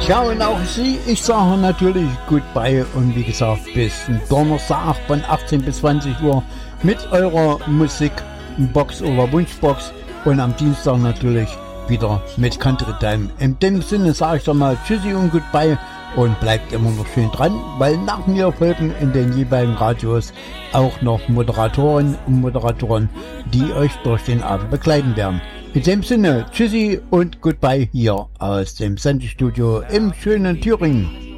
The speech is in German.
Ja, und auch Sie, ich sage natürlich Goodbye und wie gesagt bis Donnerstag von 18 bis 20 Uhr mit eurer Musikbox oder Wunschbox und am Dienstag natürlich wieder mit Country Time. In dem Sinne sage ich doch mal Tschüssi und Goodbye und bleibt immer noch schön dran, weil nach mir folgen in den jeweiligen Radios auch noch Moderatorinnen und Moderatoren, die euch durch den Abend begleiten werden. In dem Sinne, Tschüssi und Goodbye hier aus dem Sendestudio im schönen Thüringen.